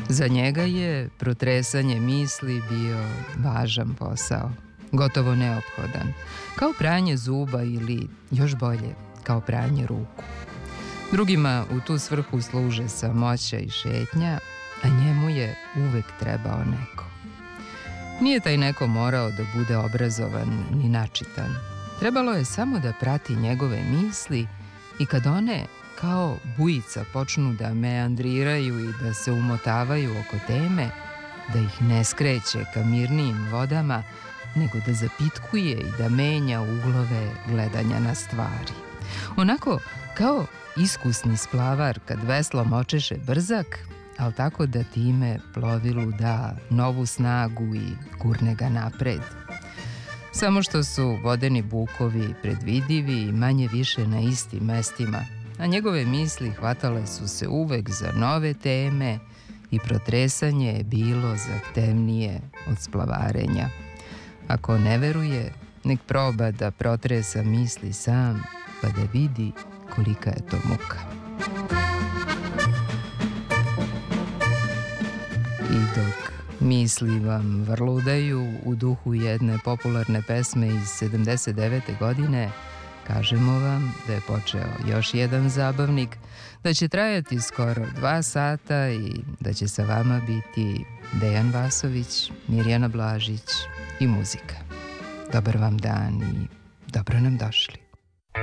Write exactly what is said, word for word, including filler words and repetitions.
Za njega je protresanje misli bio važan posao, gotovo neophodan, kao pranje zuba ili, još bolje, kao pranje ruku. Drugima u tu svrhu služe samoća i šetnja, a njemu je uvek trebao neko. Nije taj neko morao da bude obrazovan ni načitan. Trebalo je samo da prati njegove misli i kad one kao bujica počnu da meandriraju i da se umotavaju oko teme, da ih ne skreće ka mirnijim vodama, nego da zapitkuje i da menja uglove gledanja na stvari. Onako kao iskusni splavar kad veslom očeše brzak, ali tako da time plovilu da novu snagu i gurne ga napred. Samo što su vodeni bukovi predvidivi i manje više na istim mestima, a njegove misli hvatale su se uvek za nove teme i protresanje je bilo zahtevnije od splavarenja. Ako ne veruje, nek proba da protresa misli sam, pa da vidi kolika je to muka. I dok misli vam vrludaju u duhu jedne popularne pesme iz sedamdeset devete. godine, kažemo vam da je počeo još jedan zabavnik, da će trajati skoro dva sata i da će sa vama biti Dejan Vasović, Mirjana Blažić i muzika. Dobar vam dan i dobro nam došli.